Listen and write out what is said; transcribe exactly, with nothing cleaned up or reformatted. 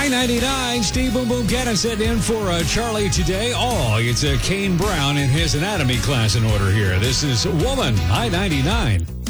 I ninety-nine, Steve Boom Boom Cannon sitting in for uh, Charlie today. Oh, it's uh, Kane Brown in his anatomy class in order here. This is Woman, I ninety-nine.